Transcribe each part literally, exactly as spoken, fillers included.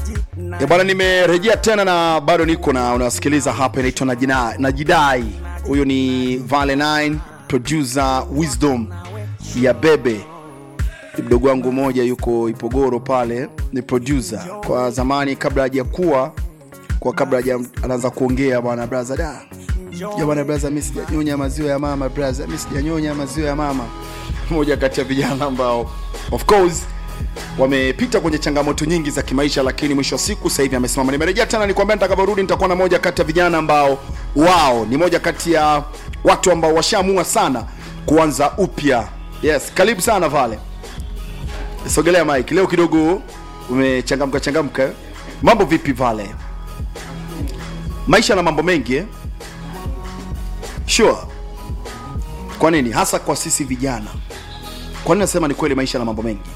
Ya bwana, nimerejea tena na bado niko na unasikiliza hapa, inaitwa Najidai. Najidai. Huyo ni Vale nine, producer Wisdom ya Bebe. Mdogo wangu mmoja yuko Ipogoro pale, ni producer. Kwa zamani kabla hajakuwa kwa kabla haja anaanza kuongea bwana brother da. Ya bwana brother, mimi sijanyonya maziwa ya mama brother, mimi sijanyonya maziwa ya mama. Mmoja kati ya vijana ambao of course wamepita kwenye changamoto nyingi za kimaisha, lakini mwisho wa siku sasa hivi amesimama. Nimerejea tena nikwambia nitakaporudi nitakuwa na moja kati ya vijana ambao wao ni moja kati ya watu ambao washaamua sana kuanza upya. Yes, karibu sana Vale. Sogelea Mike. Leo kidogo umechangamka changamka. Mambo vipi Vale? Maisha na mambo mengi eh? Sure. Kwa nini? Hasa kwa sisi vijana. Kwa nini nasema ni kweli maisha na mambo mengi?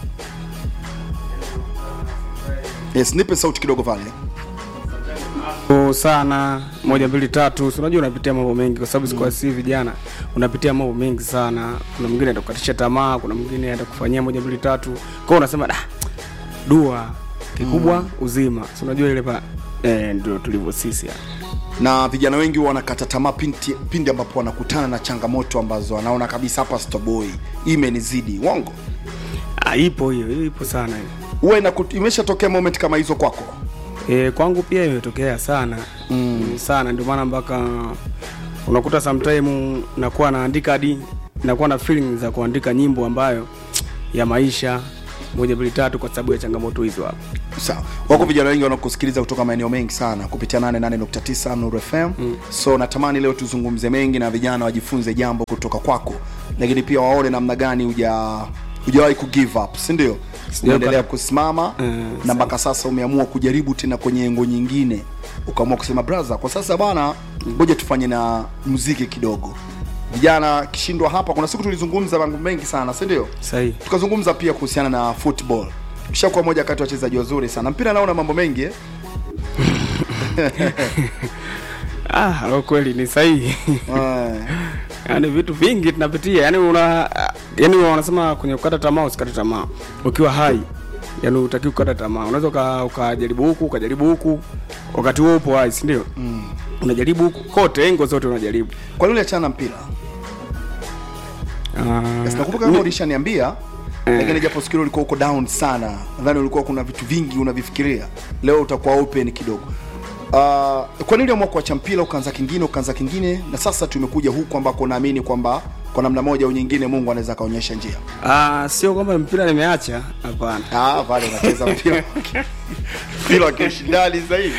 Yes, nipe sauti kidogo Vale. Oh, sana moja mbili tatu. Unajua unapitia mambo mengi kwa sababu mm. kwa sisi vijana unapitia mambo mengi sana. Kuna mwingine atakukatisha tamaa, kuna mwingine atakufanyia moja mbili tatu. Kwa hiyo unasema da, dua kikubwa mm. uzima. Unajua ile pa eh, ndio tulivyo sisi ya. Na vijana wengi wanakata tamaa pindi, pindi ambapo wanakutana na changamoto ambazo wanaona kabisa hapa stoboi imenizidi. Uongo? Ah, ipo hiyo, ipo sana hiyo. Wewe imeshatokea moment kama hizo kwako? Eh, kwangu pia imetokea sana. Mm. Sana, ndio maana mpaka unakuta sometime nakuwa naandika hadi nakuwa na feeling za kuandika nyimbo ambayo ya maisha moja mbili tatu kwa sababu ya changamoto hizo hapo. Sawa. Wako vijana wengi wanakusikiliza kutoka maeneo mengi sana kupitia nane nane nukta tisa Nuru F M. Mm. So natamani leo tuzungumze mengi na vijana wajifunze jambo kutoka kwako. Lakini pia waone namna gani huja hujawahi ku give up, si ndio? Unaendelea kusimama mm, na mpaka sasa umeamua kujaribu tena kwenye engo nyingine. Ukaamua kusema brother, kwa sasa bana ngoja mm. tufanye na muziki kidogo. Vijana kishindwa hapa, kuna siku tulizungumza mambo mengi sana, si ndio? Sahihi. Tukazungumza pia kuhusiana na football. Kishakuwa moja kati ya wachezaji wazuri sana. Mpira naona mambo mengi eh. Ah, lo kweli ni sahihi. Yaani vitu vingi tunapitia. Yaani una yaani wanasema kwenye kukata tamaa usikate tamaa. Ukiwa hai, yaani hutakiwi kukata tamaa. Unaweza ukajaribu huku, ukajaribu huku, wakati wewe upo hai, si ndio? Mm. Unajaribu huku kote, engo zote unajaribu. Kwa nini uliachana mpira? Ah, uh, nakumbuka kama ulishaniambia eh. Lakini japo sikio ulikuwa uko down sana. Nadhani ulikuwa kuna vitu vingi unavifikiria. Leo utakuwa open kidogo. Uh, kwa nini umeamua kuacha mpira ukaanza kingine ukaanza kingine na sasa tumekuja huku ambako naamini kwamba kwa namna moja au nyingine Mungu anaweza kaonyesha njia? Ah, uh, sio kwamba mpira nimeacha, hapana. Ah, bado unacheza mpira. Mpira wa kishindani zaidi.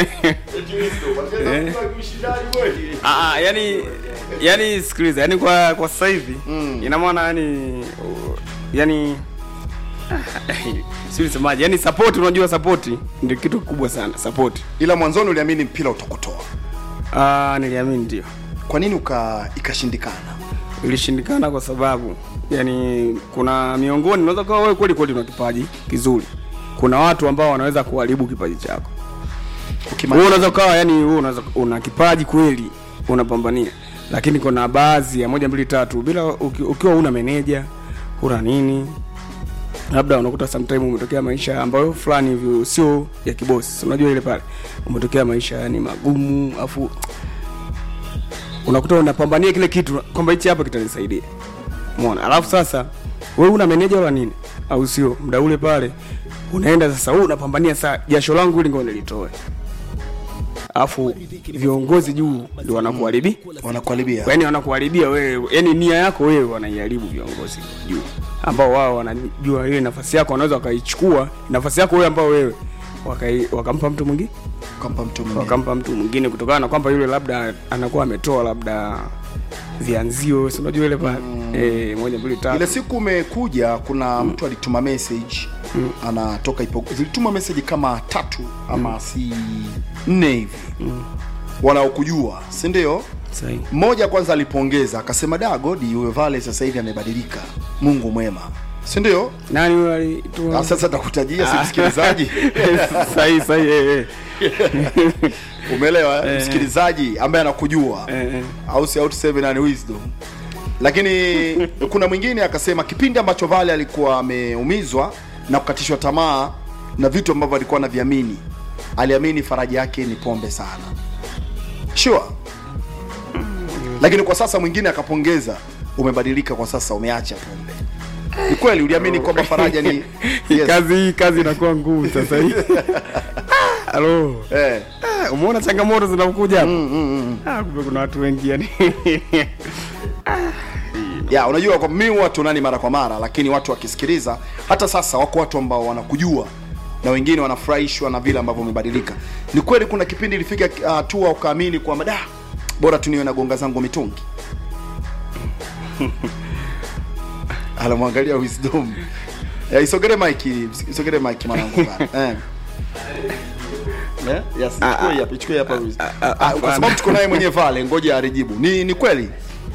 Ah, ah, yani yani sikiliza, yani kwa kwa sasa hivi mm. ina maana yani yani sio semaje, yani support, unajua support ndio kitu kikubwa sana, support. Ila mwanzoni uliamini mpira utakutoa? Ah, niliamini ndio. Kwa nini uka ikashindikana? Ilishindikana kwa sababu yani kuna miongoni, unaweza kuwa wewe kweli kweli una kipaji kizuri, kuna watu ambao wanaweza kuharibu kipaji chako. Wewe unaweza kuwa yani wewe unaweza una kipaji kweli unapambania, lakini kuna baadhi ya moja mbili tatu bila uki, ukiwa una manager, una nini, labda unakuta sometime umetokea maisha ambayo fulani hivyo sio ya kibosi. Unajua ile pale umetokea maisha yani magumu, afu unakuta unapambania kile kitu kwamba hichi hapa kitanisaidia. Umeona? Alafu sasa wewe una manager wala nini? Au sio? Muda ule pale unaenda sasa wewe unapambania saa jasho langu ili ngoja nilitoe. Alafu viongozi juu ndio wanakuharibia, wanakuharibia. Yaani wanakuharibia wewe, yaani nia yako wewe wanaiharibu viongozi juu. Ambao wao wanajua ile nafasi yako wanaweza wakaichukua, nafasi yako wewe ambao wewe wakai wakampa mtu mwingine, wakampa mtu mwingine. Wakampa mtu mwingine kutokana na kwamba yule labda anakuwa ametoa labda vianzio, si unajua ile pale mm. eh moja mbili tatu. Ile siku umekuja kuna mm. mtu alituma message mm. anatoka ipo. Zilituma message kama tatu ama mm. si nne hivi. Mm. Wanaokujua, si ndio? Sahihi. Mmoja kwanza alipongeza akasema da Godi yule Vale sasa hivi amebadilika. Mungu mwema. Si ndio? Nani yule alituma? Sasa nitakutajia si msikilizaji. Sahihi sahihi eh. Umeelewa eh? Msikilizaji ambaye anakujua eh, eh. au si out seven and Wisdom. Lakini kuna mwingine akasema kipindi ambacho Vale alikuwa ameumizwa na kukatishwa tamaa na vitu ambavyo alikuwa anaviamini. Aliamini faraja yake ni pombe sana. Sure. Lakini kwa sasa mwingine akapongeza, umebadilika kwa sasa, umeacha pombe. Ni kweli uliamini kwamba faraja ni yes. Kazi kazi inakuwa ngumu sasa hivi. Halo. Eh. Ah, umeona changamoto zinakuja hapo? Mm, mm, mm. Ah, kumbe kuna watu wengi yani. Ya, unajua kwa mimi watu nani mara kwa mara, lakini watu wakisikiliza hata sasa wako watu ambao wanakujua na wengine wanafurahishwa na vile ambavyo umebadilika. Ni kweli kuna kipindi ilifika hatua uh, ukaamini kwamba da bora tu niwe na gonga zangu mitungi. Alamwangalia Wisdom. Ya isogere mic, isogere mic mwanangu bana. Eh. Eh? Yes, chukua hapa, chukua hapa. Kwa sababu tuko naye mwenyewe Vale, ngoja arijibu. Ni ni kweli?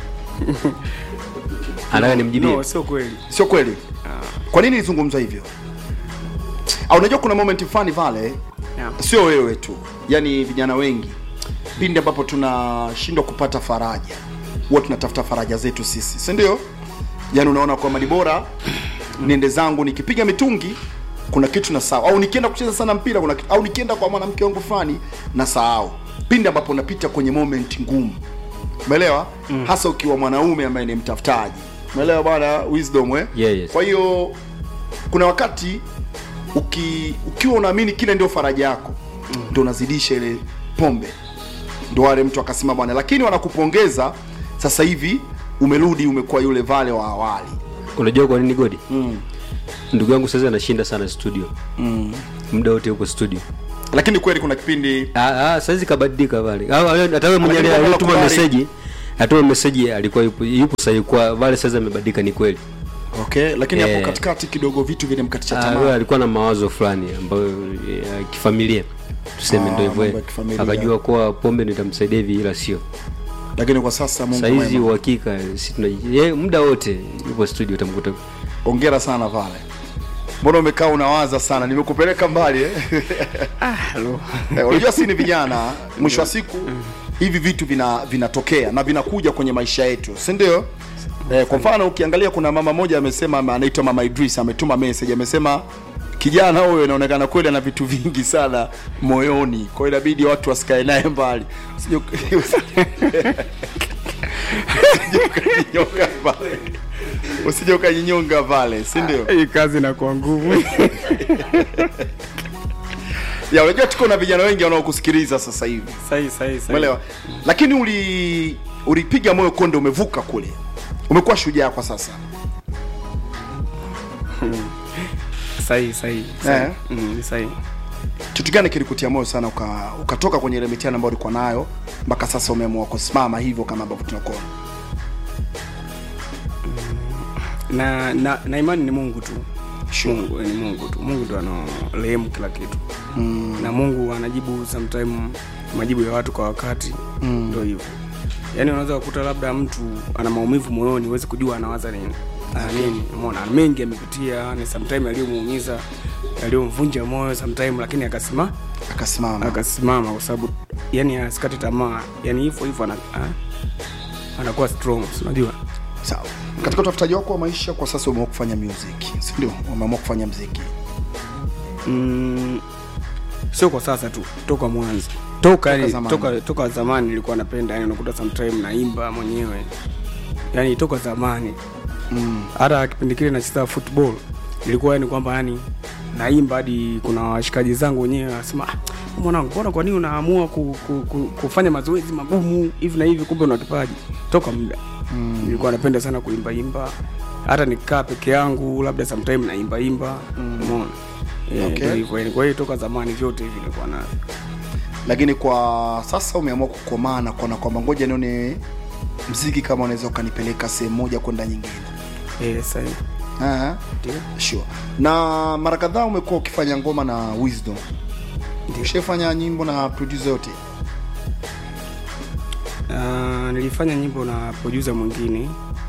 Anawe nimjibie. No, sio kweli. Sio kweli. Kwa nini nizungumza hivyo? Au unajua kuna moment fulani Vale, yeah. Sio wewe tu. Yaani vijana wengi pindi ambapo tunashindwa kupata faraja, huwa tunatafuta faraja zetu sisi. Si ndio? Yaani unaona kwa mali bora niende zangu nikipiga mitungi kuna kitu na sawa, au nikienda kucheza sana mpira kuna kitu, au nikienda kwa mwanamke wangu fulani na sahau. Pindi ambapo unapita kwenye moment ngumu. Umeelewa? Mm. Hasa ukiwa mwanaume ambaye ni mtafutaji. Umeelewa bwana Wisdom eh? Yeah, yes. Kwa hiyo kuna wakati uki, ukiwa unaamini kile ndio faraja yako, mm. ndio unazidisha ile pombe. Ndio wale mtu akasema bwana, lakini wanakupongeza sasa hivi umerudi umekuwa yule Vale wa awali. Unajua kwa nini Godi? Mm. Ndugu yangu sasa anashinda sana studio. Mm. Muda wote huko studio. Lakini kweli kuna kipindi ah ah sasa kabadilika Vale. Hata wewe mwenyewe alituma message, atoa message alikuwa yupo yupo sasa kwa Vale sasa amebadilika ni kweli. Okay, lakini hapo eh, katikati kidogo vitu vile mkatisha tamaa. Ah, alikuwa na mawazo fulani ambayo ya kifamilia. Tuseme ah, ndio hivyo. Akajua kwa pombe nitamsaidia hivi ila sio. Lakini kwa sasa Mungu mwema. Saizi uhakika sisi tuna yeye muda wote yupo studio utamkuta. Hongera sana Vale. Mbona umekaa unawaza sana? Nimekupeleka mbali eh. Ah, hello. Eh, unajua sisi ni vijana, mwisho wa siku hivi vitu vina vinatokea na vinakuja kwenye maisha yetu, si ndio? Eh, kwa mfano ukiangalia kuna mama moja amesema, anaitwa Mama Idris, ametuma message amesema kijana huyo inaonekana kweli ana vitu vingi sana moyoni. Kwa hiyo inabidi watu wasikae naye mbali. Usije ukajinyonga pale. Usije ukajinyonga pale, si ndio? Hii kazi inakuwa ngumu. Ya unajua tuko na vijana wengi wanaokusikiliza sasa hivi. Sahi sahi sahi. Umeelewa? Lakini uli ulipiga moyo konde, umevuka kule. Umekuwa shujaa kwa sasa. Sahi sahi. Eh? Mm, sahi. Kitu gani kilikutia moyo sana uka, ukatoka kwenye ile mitihani ambayo ulikuwa nayo mpaka sasa umeamua kusimama hivyo kama ambavyo tunakuona? Na na, na imani ni Mungu tu. Sure. Mungu ni Mungu tu. Mungu ndo analehemu kila kitu. Mm. Na Mungu anajibu sometime majibu ya watu kwa wakati. Mm. Ndio hivyo. Yaani unaweza kukuta labda mtu ana maumivu moyoni, huwezi kujua anawaza nini. Ah, nini? Umeona mengi amepitia, ni sometime aliyomuumiza, aliyomvunja moyo sometime, lakini akasema akasimama. Akasimama kwa sababu yani asikate tamaa. Yaani hivyo hivyo ana anakuwa strong, unajua? Sawa. Katika utafutaji wako wa maisha kwa sasa umeamua kufanya music, si ndio? Umeamua kufanya muziki. Mm, sio kwa sasa tu, toka mwanzo. Toka toka zamani. toka toka zamani nilikuwa napenda, yani unakuta sometime naimba mwenyewe. Yani toka zamani. Mm. Hata kipindi kile nacheza football ilikuwa yani kwamba yani naimba hadi kuna washikaji zangu wenyewe wanasema, mwanangu mbona kwa nini unaamua ku, ku, ku, kufanya mazoezi magumu hivi na hivi, kumbe una kipaji toka muda. Mm. Nilikuwa napenda sana kuimba imba, hata nikaa peke yangu labda sometime naimba imba. Umeona? Mm. Okay. Hivyo kwa hiyo toka zamani vyote hivi nilikuwa nayo. Lakini kwa sasa umeamua kukomana kwa na kwamba ngoja nione muziki kama unaweza ukanipeleka sehemu moja kwenda nyingine. Eh, sawa. Ah, ndio. Sure. Na mara kadhaa umekuwa ukifanya ngoma na Wisdom. Ndio. Ushafanya nyimbo na producer yote? Uh, nilifanya nyimbo na producer mwingine.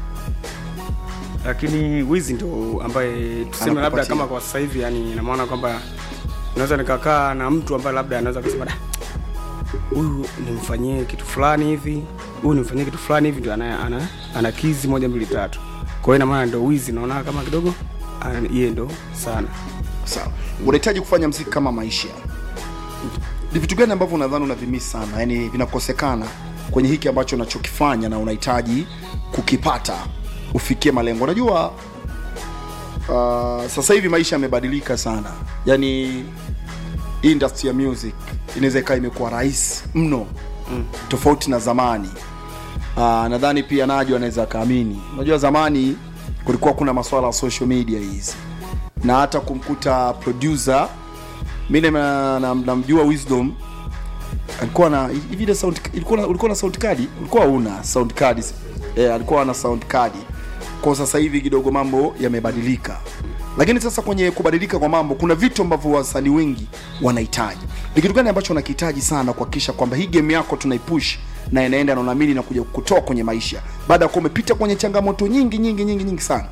Lakini Wiz ndio ambaye tuseme labda kama kwa sasa hivi yani ina maana kwamba naweza nikakaa na mtu ambaye labda anaweza kusema da huyu nimfanyie kitu fulani hivi, huyu nimfanyie kitu fulani hivi, ndio ana ana, ana kizi moja mbili tatu. Kwa hiyo ina maana ndio Wiz naona kama kidogo yeye ndo sana. Sawa. Unahitaji kufanya muziki kama maisha. Ni vitu gani ambavyo unadhani unavimiss sana? Yaani vinakosekana kwenye hiki ambacho unachokifanya na unahitaji kukipata ufikie malengo. Unajua uh, sasa hivi maisha yamebadilika sana. Yaani industry ya music inaweza ikawa imekuwa rahisi mno mm. tofauti na zamani. Uh, nadhani pia Najo anaweza kaamini. Unajua zamani kulikuwa kuna masuala ya social media hizi. Na hata kumkuta producer mimi namjua Wisdom alikuwa na hivi ile sound ilikuwa ulikuwa na sound card, ulikuwa una sound card. Eh, alikuwa na sound card. Kwa sasa hivi kidogo mambo yamebadilika. Lakini sasa kwenye kubadilika kwa mambo kuna vitu ambavyo wasanii wengi wanahitaji. Ni kitu gani ambacho unakihitaji sana kuhakikisha kwamba hii game yako tunaipush na inaenda na unaamini na kuja kutoa kwenye maisha baada ya kuwa umepita kwenye changamoto nyingi nyingi nyingi nyingi sana?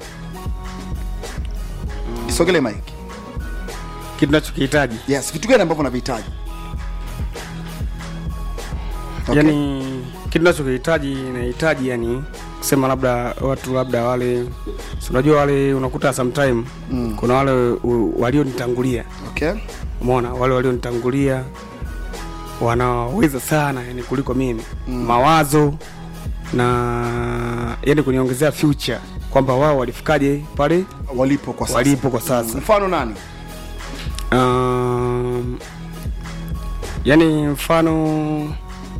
Isogele mic. Kitu ninachokihitaji. Yes, vitu gani ambavyo unavihitaji? Okay. Yaani kitu ninachokihitaji nahitaji yani kusema labda watu labda wale unajua wale unakuta sometime mm. kuna wale walionitangulia. Okay. Umeona wale walionitangulia wanaweza sana yani kuliko mimi. Mm. Mawazo na yani kuniongezea future kwamba wao walifikaje pale walipo kwa sasa. Walipo kwa sasa. Mfano nani? Um, yani mfano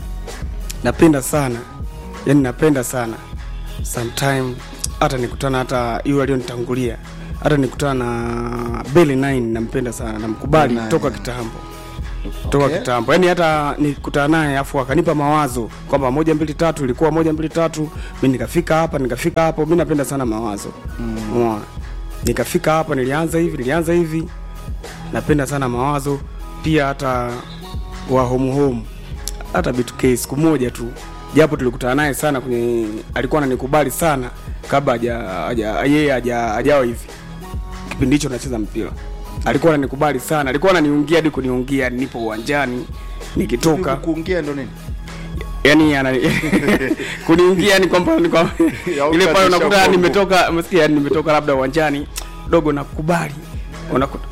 napenda sana. Yani napenda sana. Sometime hata nikutana hata yule alionitangulia. Hata nikutana na Belly nine nampenda sana. Namkubali kutoka kitambo. Toka okay. kitambo. Yaani hata nikutana naye afu akanipa mawazo kwamba moja mbili tatu ilikuwa moja mbili tatu, mimi nikafika hapa, nikafika hapo. Mimi napenda sana mawazo. Umeona? Mm. Nikafika hapa nilianza hivi, nilianza hivi. Napenda sana mawazo. Pia hata wa home home. Hata B two K siku moja tu. Japo tulikutana naye sana kwenye alikuwa ananikubali sana kabla haja haja yeye haja hajao hivi. Kipindi hicho nacheza mpira. Alikuwa ananikubali sana. Alikuwa ananiungia hadi kuniungia nipo uwanjani nikitoka. Kuungia ndo nini? Yaani ana kuniungia ni kwamba ni kwamba ile pale unakuta nimetoka umesikia nimetoka labda uwanjani dogo nakubali. Unakuta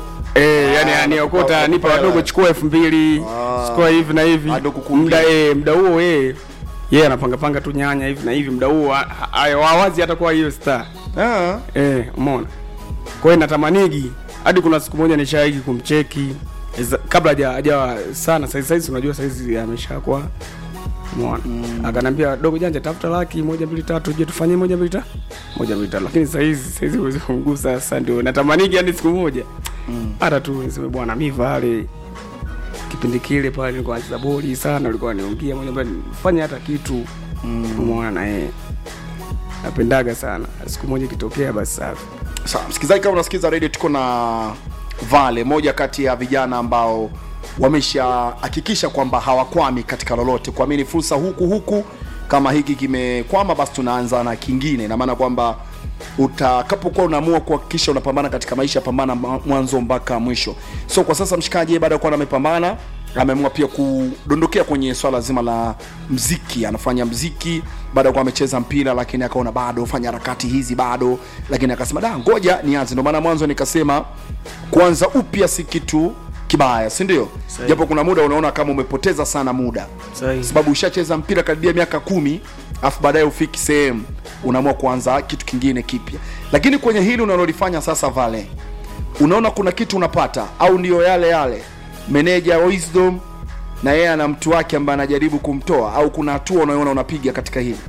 eh yani aniokota nipa wadogo chukua elfu mbili chukua hivi na hivi. Muda eh muda huo eh yeye anapanga panga tu nyanya hivi na hivi muda huo hawazi hata kwa hiyo star. Ah eh umeona. Kwa hiyo natamanigi hadi kuna siku moja nishaiki kumcheki kabla haja haja sana sasa hizi unajua sasa hizi ameshakuwa umeona. Mm. Akanambia dogo janja tafuta laki moja mbili tatu je tufanye moja mbili tatu moja mbili tatu lakini sasa hizi sasa hizi uweze kumgusa sasa ndio natamanigi hadi siku moja. Mm. Hata tu niseme bwana mimi vale kipindi kile pale nilikuwa nacheza boli sana ulikuwa niongea moja mbili fanya hata kitu. Mm. Umeona na yeye napendaga sana siku moja kitokea basi safi. Sawa, msikilizaji kama unasikiza radio tuko na Vale, moja kati ya vijana ambao wameshahakikisha kwamba hawakwami katika lolote. Kuamini fursa huku huku kama hiki kimekwama basi tunaanza na kingine. Na maana kwamba utakapokuwa unaamua kuhakikisha unapambana katika maisha, pambana mwanzo mpaka mwisho. So kwa sasa mshikaji baada ya kuwa amepambana ameamua pia kudondokea kwenye swala zima la muziki. Anafanya muziki baada ya kuwa amecheza mpira lakini akaona bado fanya harakati hizi bado, lakini akasema da ngoja nianze. Ndio maana mwanzo nikasema kuanza upya si kitu kibaya, si ndio? Japo kuna muda unaona kama umepoteza sana muda. Sahi. Sababu ushacheza mpira karibia miaka kumi afu baadaye ufiki sehemu unaamua kuanza kitu kingine kipya. Lakini kwenye hili unalolifanya sasa Vale, unaona kuna kitu unapata au ndio yale yale meneja Wisdom na yeye ana mtu wake ambaye anajaribu kumtoa, au kuna hatua unaona unapiga katika hili?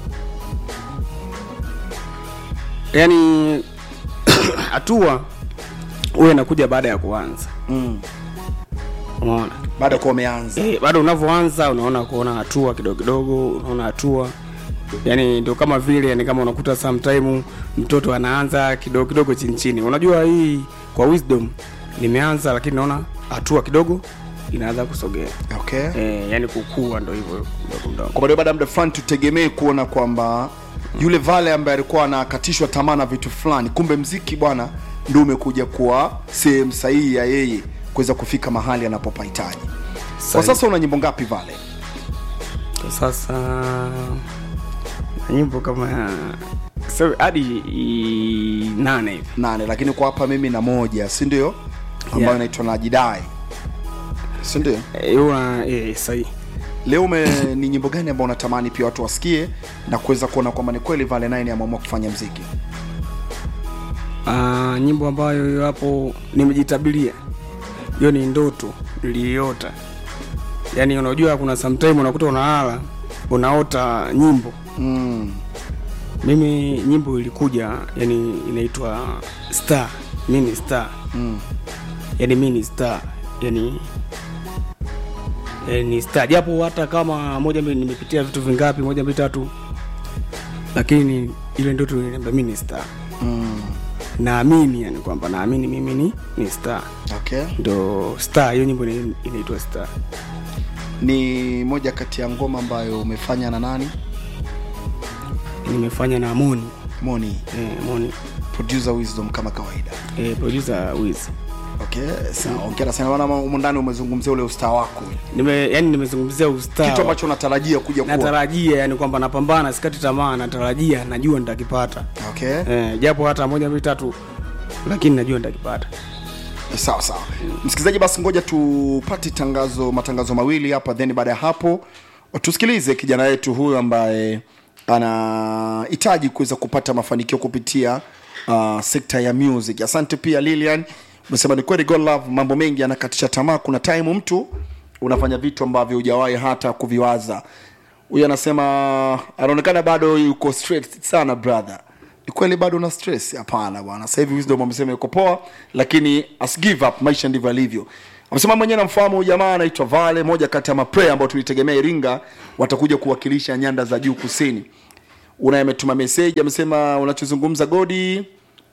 Yaani hatua wewe inakuja baada ya kuanza. Mm. Unaona? Baada kwa umeanza. Eh, bado unavyoanza unaona kuona hatua kidogo kidogo, unaona hatua. Yaani ndio kama vile yani kama unakuta sometime mtoto anaanza kidogo kidogo chini chini. Unajua hii kwa Wisdom nimeanza lakini naona hatua kidogo inaanza kusogea. Okay. Eh, yani kukua ndio hivyo kidogo kidogo. Kwa baada ya muda fulani tutegemee kuona kwamba yule Vale ambaye alikuwa anakatishwa tamaa na vitu fulani, kumbe mziki bwana ndio umekuja kuwa sehemu sahihi ya yeye kuweza kufika mahali anapopahitaji. Kwa sasa una nyimbo ngapi Vale? Kwa sasa nyimbo kama so hadi i- nane hivi. nane, lakini kwa hapa mimi na moja, si ndio? Ambayo Yeah. inaitwa Najidai, si ndio? Eh, una eh sahi. Leo ume ni nyimbo gani ambayo unatamani pia watu wasikie na kuweza kuona kwamba ni kweli Vale nine ameamua kufanya muziki? Ah, nyimbo ambayo hiyo hapo nimejitabiria. Hiyo ni ndoto niliota. Yaani unajua kuna sometime unakuta unalala unaota nyimbo. Mm. Mimi nyimbo ilikuja, yani inaitwa Star, mini Star. Mm. Yani mini Star, yani yani ni Star. Japo hata kama moja mbili nimepitia vitu vingapi, moja mbili tatu, lakini ile ndoto iliniambia mimi ni Star. Mm. Naamini yani kwamba naamini mimi ni ni Star. Okay. Ndo Star, hiyo nyimbo ni- inaitwa Star. Ni moja kati ya ngoma ambayo umefanya na nani? Nimefanya na Moni. Moni. Eh, Moni. Producer Wisdom kama kawaida. Eh, producer Wiz. Okay, sawa. Hongera sana bwana, huko ndani umezungumzia ule ustaa wako. Nime yani nimezungumzia ustar. Kitu ambacho unatarajia kuja kuwa. Natarajia yani kwamba napambana, sikati tamaa, natarajia, najua nitakipata. Okay. Eh, japo hata moja mbili tatu, lakini najua nitakipata. Sawa sawa. Msikilizaji, basi ngoja tupate tangazo matangazo mawili hapa, then baada ya hapo tusikilize kijana wetu huyu ambaye anahitaji kuweza kupata mafanikio kupitia uh, sekta ya music. Asante pia Lilian. Umesema ni kweli God Love, mambo mengi anakatisha tamaa. Kuna time mtu unafanya vitu ambavyo hujawahi hata kuviwaza. Huyu anasema anaonekana bado yuko straight sana brother. Ni kweli bado una stress? Hapana bwana. Sasa hivi Wisdom amesema yuko poa, lakini as give up, maisha ndivyo alivyo. Amesema mwenyewe namfahamu huyu jamaa anaitwa Vale, moja kati ya maprayer ambao tulitegemea Iringa watakuja kuwakilisha nyanda za juu kusini. Unayemetuma message amesema unachozungumza Godi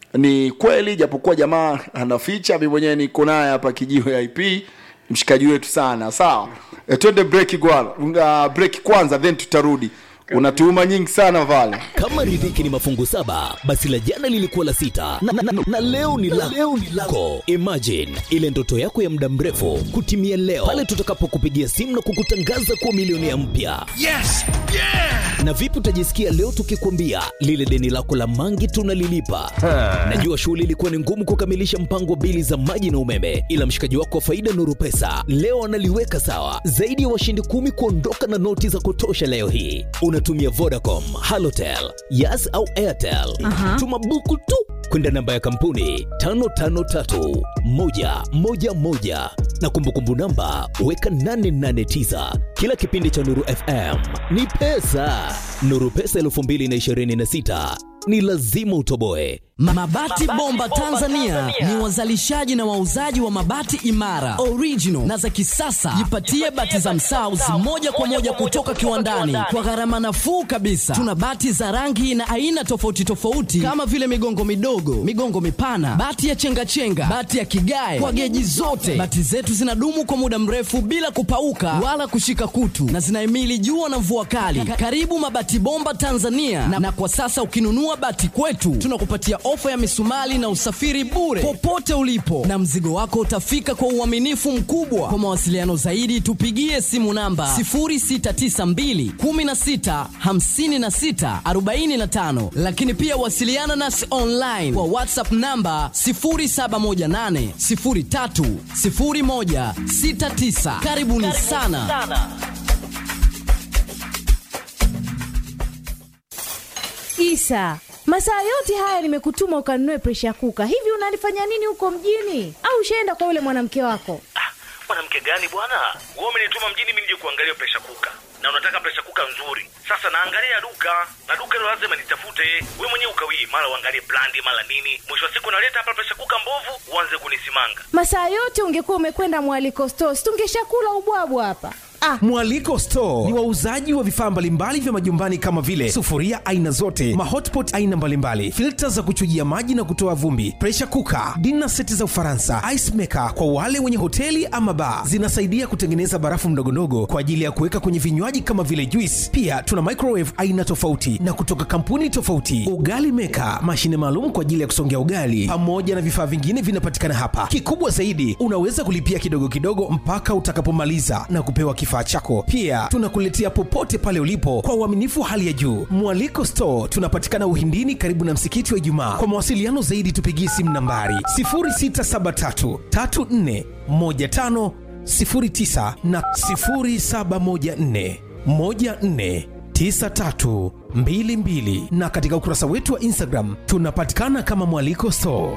ni kweli, japokuwa jamaa anaficha. Mimi mwenyewe niko naye hapa Kijiwe I P, mshikaji wetu sana. Sawa. E, twende break gwala. Uh, break kwanza then tutarudi. Unatuuma nyingi sana Vale. Kama riziki ni mafungu saba, basi la jana lilikuwa la sita na, na, na, na leo ni la leo ni lako. Imagine ile ndoto yako ya muda mrefu kutimia leo pale tutakapokupigia simu na kukutangaza kuwa milionea mpya. Yes! Yeah! Na vipi utajisikia leo tukikwambia lile deni lako la mangi tunalilipa? Najua shughuli ilikuwa ni ngumu kukamilisha mpango wa bili za maji na umeme, ila mshikaji wako wa Faida Nuru Pesa leo analiweka sawa. Zaidi ya washindi kumi kuondoka na noti za kutosha leo hii. Unatumia Vodacom, Halotel, Yas au Airtel. Uh-huh. Tuma buku tu kwenda namba ya kampuni tano tano tatu moja moja moja na kumbukumbu namba weka nane nane tisa. Kila kipindi cha Nuru F M ni pesa. Nuru Pesa elfu mbili na ishirini na sita ni lazima utoboe. Mabati Bomba Tanzania ni wazalishaji na wauzaji wa mabati imara, original na za kisasa. Jipatie bati za Msaus moja kwa moja kutoka kiwandani kwa gharama nafuu kabisa. Tuna bati za rangi na aina tofauti tofauti kama vile migongo midogo, migongo mipana, bati ya chengachenga, bati ya kigae kwa geji zote. Bati zetu zinadumu kwa muda mrefu bila kupauka wala kushika kutu na zinahimili jua na mvua kali. Karibu Mabati Bomba Tanzania na, na kwa sasa ukinunua bati kwetu tunakupatia ofa ya misumali na usafiri bure popote ulipo, na mzigo wako utafika kwa uaminifu mkubwa. Kwa mawasiliano zaidi tupigie simu namba sifuri sita tisa mbili kumi na sita hamsini na sita arobaini na tano, lakini pia wasiliana nasi online kwa WhatsApp namba sifuri saba moja nane sifuri tatu sifuri moja sita tisa. Karibuni, Karibuni sana, sana. Isa, masaa yote haya nimekutuma ukanunue pressure cooker. Hivi unalifanya nini huko mjini? Au ushaenda kwa yule mwanamke wako? Ah, mwanamke gani bwana? Wewe umenituma mjini mimi nije kuangalia pressure cooker. Na unataka pressure cooker nzuri. Sasa naangalia duka, na duka hilo lazima nitafute. Wewe mwenyewe ukawii, mara uangalie brand mara nini. Mwisho wa siku naleta hapa pressure cooker mbovu, uanze kunisimanga. Masaa yote ungekuwa umekwenda Mwaliko Stores, tungeshakula ubwabwa hapa. Ah. Mwaliko Store ni wauzaji wa vifaa mbalimbali vya majumbani kama vile sufuria aina zote, mahotpot aina mbalimbali, filter za kuchujia maji na kutoa vumbi, pressure cooker, dinner set za Ufaransa, ice maker kwa wale wenye hoteli ama bar. Zinasaidia kutengeneza barafu mdogondogo kwa ajili ya kuweka kwenye vinywaji kama vile juice. Pia tuna microwave aina tofauti na kutoka kampuni tofauti. Ugali maker, mashine maalum kwa ajili ya kusongea ugali, pamoja na vifaa vingine vinapatikana hapa. Kikubwa zaidi, unaweza kulipia kidogo kidogo mpaka utakapomaliza na kupewa kifaa kifaa chako. Pia tunakuletea popote pale ulipo kwa uaminifu hali ya juu. Mwaliko Store tunapatikana Uhindini, karibu na msikiti wa Ijumaa. Kwa mawasiliano zaidi tupigie simu nambari sifuri sita saba tatu tatu nne moja tano sifuri tisa na sifuri saba moja nne moja nne tisa tatu mbili mbili, na katika ukurasa wetu wa Instagram tunapatikana kama Mwaliko Store.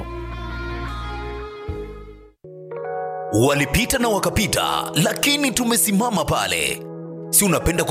Walipita na wakapita, lakini tumesimama pale. Si unapenda